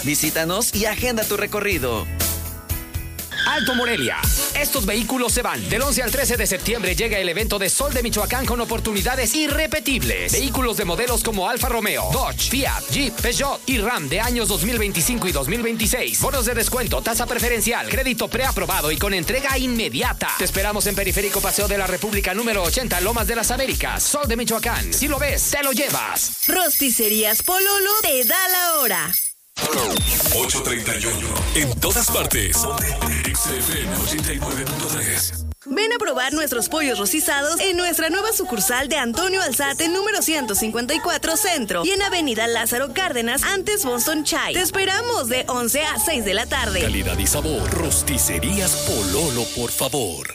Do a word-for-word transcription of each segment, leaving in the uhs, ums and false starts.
Visítanos y agenda tu recorrido. Alto Morelia. Estos vehículos se van. Del once al trece de septiembre llega el evento de Sol de Michoacán con oportunidades irrepetibles. Vehículos de modelos como Alfa Romeo, Dodge, Fiat, Jeep, Peugeot y Ram de años dos mil veinticinco y dos mil veintiséis. Bonos de descuento, tasa preferencial, crédito preaprobado y con entrega inmediata. Te esperamos en Periférico Paseo de la República número ochenta, Lomas de las Américas. Sol de Michoacán. Si lo ves, te lo llevas. Rosticerías Pololo te da la hora. ocho treinta y uno. En todas partes. X F M ochenta y nueve punto tres. Ven a probar nuestros pollos rostizados en nuestra nueva sucursal de Antonio Alzate, número ciento cincuenta y cuatro Centro, y en Avenida Lázaro Cárdenas, antes Boston Chai. Te esperamos de once a seis de la tarde. Calidad y sabor. Rosticerías Pololo, por favor.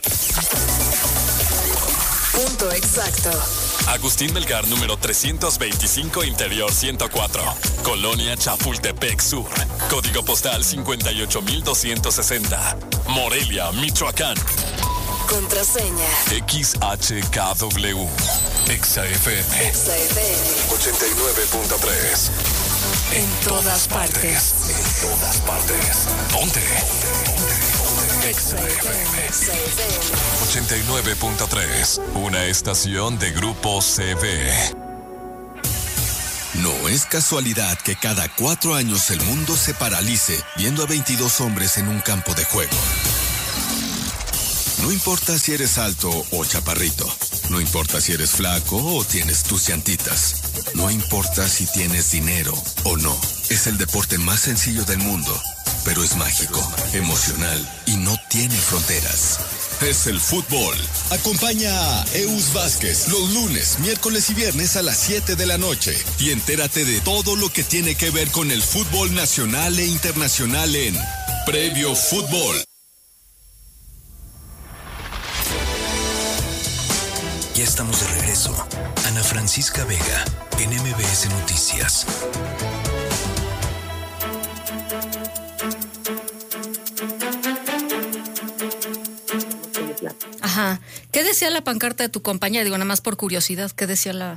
Punto exacto. Agustín Melgar, número trescientos veinticinco, Interior ciento cuatro. Colonia Chapultepec Sur. Código postal cincuenta y ocho mil doscientos sesenta. Morelia, Michoacán. Contraseña. X H K W. Exa F M. Exa F M. ochenta y nueve punto tres. En todas partes. En todas partes. ¿Dónde? Exa F M. Exa F M. ochenta y nueve punto tres. Una estación de Grupo C V. No es casualidad que cada cuatro años el mundo se paralice viendo a veintidós hombres en un campo de juego. No importa si eres alto o chaparrito. No importa si eres flaco o tienes tus llantitas. No importa si tienes dinero o no. Es el deporte más sencillo del mundo, pero es mágico, emocional y no tiene fronteras. Es el fútbol. Acompaña a Eus Vázquez los lunes, miércoles y viernes a las siete de la noche y entérate de todo lo que tiene que ver con el fútbol nacional e internacional en Previo Fútbol. Ya estamos de regreso. Ana Francisca Vega, en M B S Noticias. Ajá. ¿Qué decía la pancarta de tu compañía? Digo, nada más por curiosidad, ¿qué decía la...?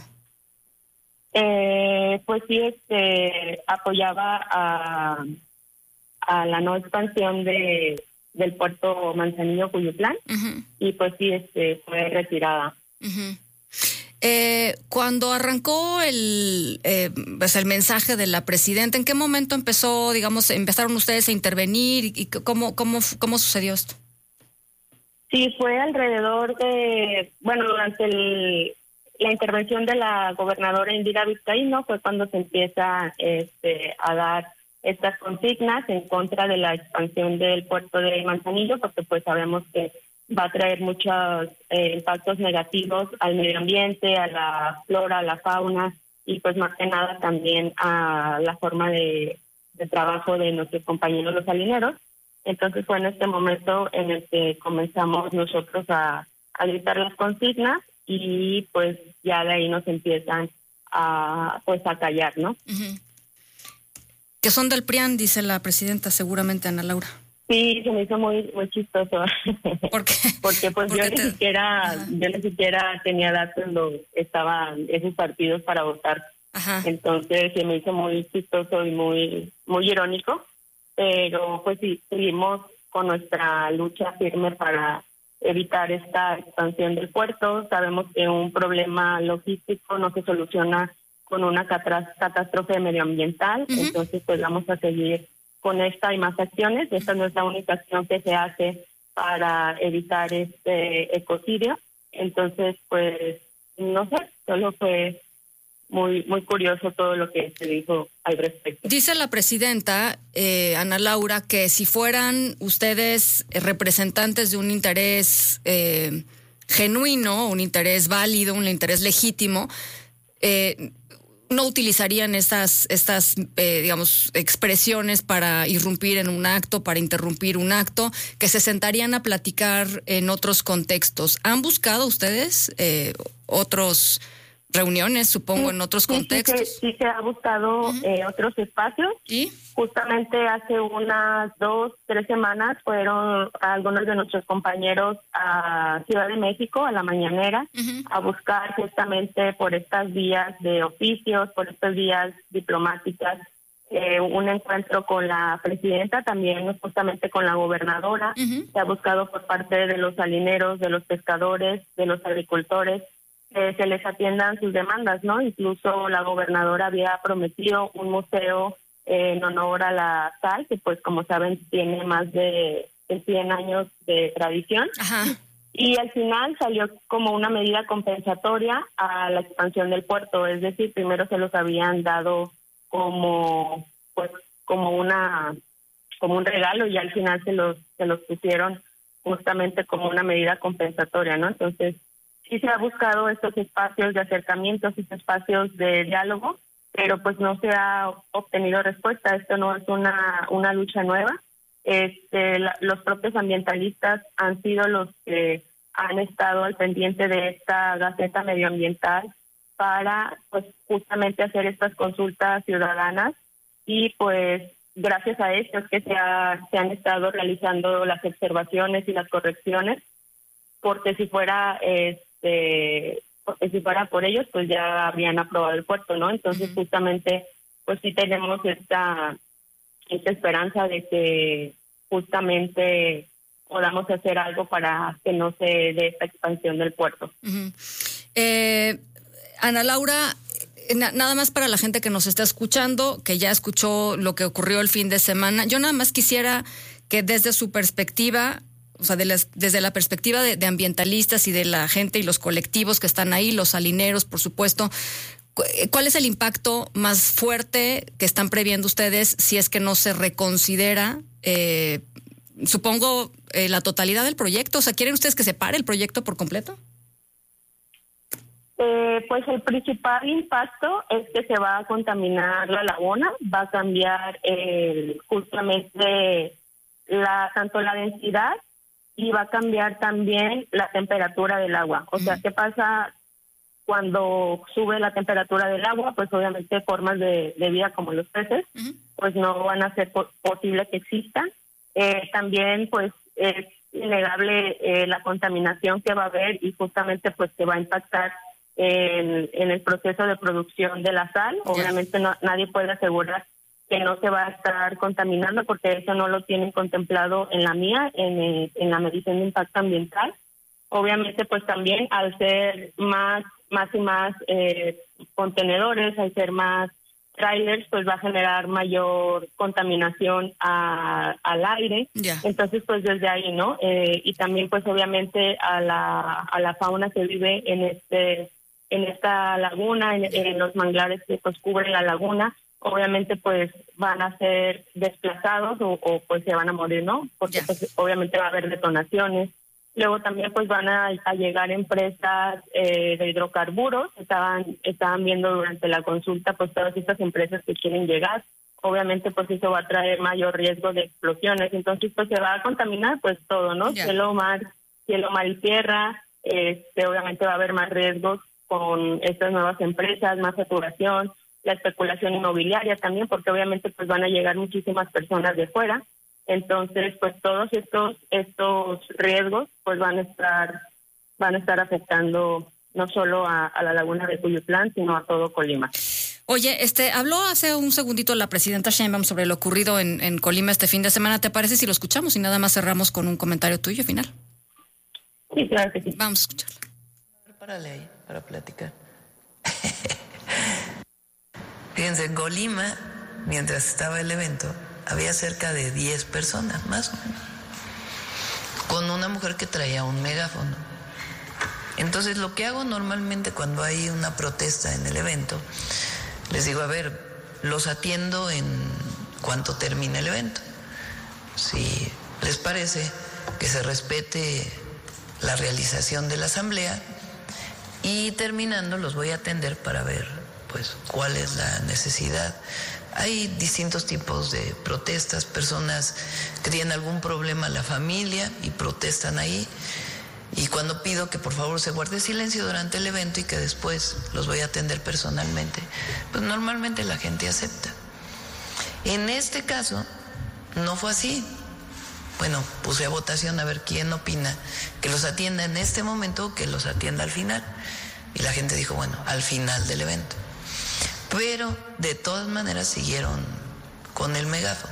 Eh, pues sí, este, apoyaba a, a la no expansión de del puerto Manzanillo-Cuyutlán, uh-huh. y pues sí, este, fue retirada. Uh-huh. Eh, cuando arrancó el, eh, pues el mensaje de la presidenta, ¿en qué momento empezó, digamos, empezaron ustedes a intervenir y, y cómo, cómo, cómo sucedió esto? Sí, fue alrededor de, bueno, durante el, la intervención de la gobernadora Indira Vizcaíno fue cuando se empieza este, a dar estas consignas en contra de la expansión del puerto de Manzanillo, porque pues sabemos que va a traer muchos eh, impactos negativos al medio ambiente, a la flora, a la fauna y pues más que nada también a la forma de, de trabajo de nuestros compañeros los salineros. Entonces fue en este momento en el que comenzamos nosotros a, a gritar las consignas y pues ya de ahí nos empiezan a pues a callar, ¿no? Uh-huh. Que son del P R I A N, dice la presidenta, seguramente, Ana Laura. Sí, se me hizo muy muy chistoso. ¿Por qué? Porque pues Porque yo ni te... siquiera Ajá. yo ni siquiera tenía edad cuando estaban esos partidos para votar. Ajá. Entonces se me hizo muy chistoso y muy muy irónico. Pero pues sí, seguimos con nuestra lucha firme para evitar esta expansión del puerto. Sabemos que un problema logístico no se soluciona con una catástrofe medioambiental, uh-huh. Entonces pues vamos a seguir con esta y más acciones. Esta no es la única acción que se hace para evitar este ecocidio. Entonces pues no sé, solo fue muy muy curioso todo lo que se dijo al respecto. Dice la presidenta, eh, Ana Laura, que si fueran ustedes representantes de un interés eh, genuino, un interés válido, un interés legítimo, eh, no utilizarían estas, estas eh, digamos, expresiones para irrumpir en un acto, para interrumpir un acto, que se sentarían a platicar en otros contextos. ¿Han buscado ustedes eh, otros reuniones, supongo, sí, en otros sí, contextos? Sí, sí, sí se ha buscado uh-huh. eh, otros espacios. ¿Y? Justamente hace unas dos, tres semanas fueron algunos de nuestros compañeros a Ciudad de México, a la mañanera, uh-huh. a buscar justamente por estas vías de oficios, por estas vías diplomáticas, eh, un encuentro con la presidenta, también justamente con la gobernadora. Uh-huh. Se ha buscado por parte de los salineros, de los pescadores, de los agricultores, que se les atiendan sus demandas, ¿no? Incluso la gobernadora había prometido un museo eh, en honor a la sal, que pues como saben tiene más de cien años de tradición. Ajá. Y al final salió como una medida compensatoria a la expansión del puerto, es decir, primero se los habían dado como pues como una como un regalo y al final se los se los pusieron justamente como una medida compensatoria, ¿no? Entonces sí se ha buscado estos espacios de acercamiento, estos espacios de diálogo, pero pues no se ha obtenido respuesta. Esto no es una una lucha nueva. Este, la, los propios ambientalistas han sido los que han estado al pendiente de esta Gaceta Medioambiental para pues justamente hacer estas consultas ciudadanas y pues gracias a esto es que se, ha, se han estado realizando las observaciones y las correcciones, porque si fuera este porque si fuera por ellos pues ya habrían aprobado el puerto, ¿no? Entonces uh-huh. justamente pues sí tenemos esta esta esperanza de que justamente podamos hacer algo para que no se dé esta expansión del puerto. Uh-huh. Eh, Ana Laura, na- nada más para la gente que nos está escuchando, que ya escuchó lo que ocurrió el fin de semana, yo nada más quisiera que desde su perspectiva, o sea, de las, desde la perspectiva de, de ambientalistas y de la gente y los colectivos que están ahí, los salineros, por supuesto, ¿cuál es el impacto más fuerte que están previendo ustedes si es que no se reconsidera, eh, supongo, eh, la totalidad del proyecto? O sea, ¿quieren ustedes que se pare el proyecto por completo? Eh, pues el principal impacto es que se va a contaminar la laguna, va a cambiar eh, justamente la tanto la densidad y va a cambiar también la temperatura del agua. O sea, ¿qué pasa cuando sube la temperatura del agua? Pues obviamente formas de, de vida como los peces, uh-huh. pues no van a ser po- posible que existan. Eh, también pues es innegable eh, la contaminación que va a haber y justamente pues que va a impactar en, en el proceso de producción de la sal. Yeah. Obviamente no, nadie puede asegurar que no se va a estar contaminando porque eso no lo tienen contemplado en la mía, en, eh, en la medición de impacto ambiental. Obviamente pues también al ser más más y más eh, contenedores, al ser más trailers, pues va a generar mayor contaminación a, al aire. Yeah. Entonces, pues desde ahí, ¿no? Eh, y también, pues obviamente a la a la fauna que vive en este en esta laguna, en, en los manglares que pues cubren la laguna, obviamente pues van a ser desplazados o, o pues se van a morir, ¿no? Porque yeah. pues obviamente va a haber detonaciones. Luego también pues van a, a llegar empresas eh, de hidrocarburos. Estaban estaban viendo durante la consulta pues todas estas empresas que quieren llegar. Obviamente pues eso va a traer mayor riesgo de explosiones. Entonces pues se va a contaminar pues todo, ¿no? Yeah. Cielo, mar, cielo, mar y tierra. Este, obviamente va a haber más riesgos con estas nuevas empresas, más saturación, la especulación inmobiliaria también, porque obviamente pues van a llegar muchísimas personas de fuera. Entonces, pues todos estos estos riesgos pues van a estar van a estar afectando no solo a, a la laguna de Cuyutlán, sino a todo Colima. Oye, este habló hace un segundito la presidenta Sheinbaum sobre lo ocurrido en, en Colima este fin de semana. ¿Te parece si lo escuchamos y nada más cerramos con un comentario tuyo final? Sí, claro que sí. Vamos a escucharla. Párale ahí para platicar. Fíjense, en Colima, mientras estaba el evento, había cerca de diez personas, más o menos, con una mujer que traía un megáfono. Entonces, lo que hago normalmente cuando hay una protesta en el evento, les digo, a ver, los atiendo en cuanto termine el evento. Si les parece que se respete la realización de la asamblea, y terminando los voy a atender para ver, pues, cuál es la necesidad. Hay distintos tipos de protestas, personas que tienen algún problema en la familia y protestan ahí. Y cuando pido que por favor se guarde silencio durante el evento y que después los voy a atender personalmente, pues normalmente la gente acepta. En este caso no fue así. Bueno, puse a votación a ver quién opina que los atienda en este momento o que los atienda al final. Y la gente dijo, bueno, al final del evento. Pero de todas maneras siguieron con el megáfono.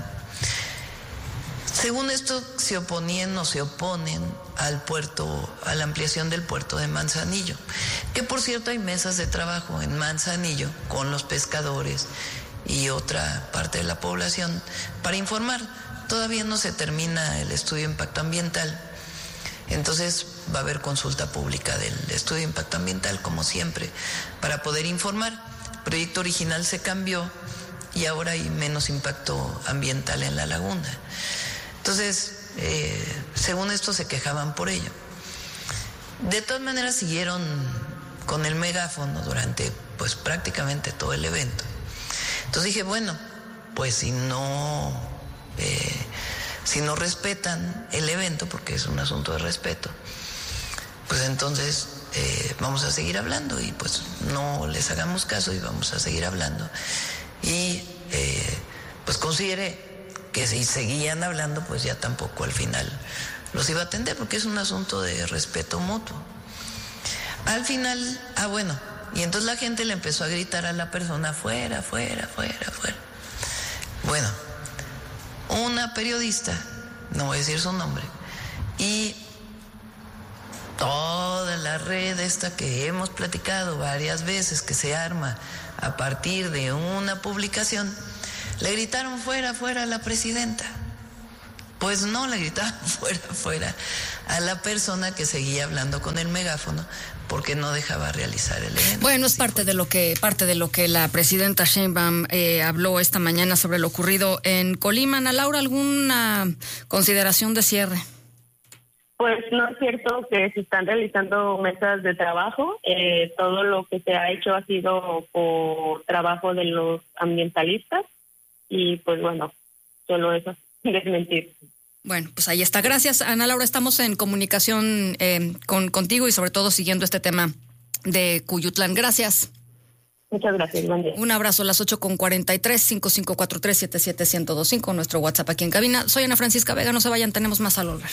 Según esto, se oponían o se oponen al puerto, a la ampliación del puerto de Manzanillo, que por cierto hay mesas de trabajo en Manzanillo con los pescadores y otra parte de la población para informar. Todavía no se termina el estudio de impacto ambiental, entonces va a haber consulta pública del estudio de impacto ambiental, como siempre, para poder informar. El proyecto original se cambió y ahora hay menos impacto ambiental en la laguna. Entonces, eh, según esto se quejaban por ello. De todas maneras siguieron con el megáfono durante pues prácticamente todo el evento. Entonces dije, bueno, pues si no, eh, si no respetan el evento, porque es un asunto de respeto, pues entonces eh, vamos a seguir hablando y pues no les hagamos caso y vamos a seguir hablando. Y eh, pues consideré que si seguían hablando, pues ya tampoco al final los iba a atender, porque es un asunto de respeto mutuo. Al final, ah bueno, y entonces la gente le empezó a gritar a la persona, fuera, fuera, fuera, fuera. Bueno, una periodista, no voy a decir su nombre, y toda la red esta que hemos platicado varias veces, que se arma a partir de una publicación, le gritaron fuera, fuera a la presidenta. Pues no, le gritaban fuera, fuera a la persona que seguía hablando con el megáfono porque no dejaba realizar el evento. Bueno, es parte de lo que parte de lo que la presidenta Sheinbaum eh, habló esta mañana sobre lo ocurrido en Colima. Ana Laura, ¿alguna consideración de cierre? Pues no es cierto que se están realizando mesas de trabajo. Eh, todo lo que se ha hecho ha sido por trabajo de los ambientalistas. Y pues bueno, solo eso, desmentir. Bueno, pues ahí está. Gracias, Ana Laura. Estamos en comunicación eh, con contigo y sobre todo siguiendo este tema de Cuyutlán. Gracias. Muchas gracias, buen día. Un abrazo a las ocho con cuarenta y tres, cinco cinco cuatro tres, siete siete uno cero dos cinco, nuestro WhatsApp aquí en cabina. Soy Ana Francisca Vega, no se vayan, tenemos más al volver.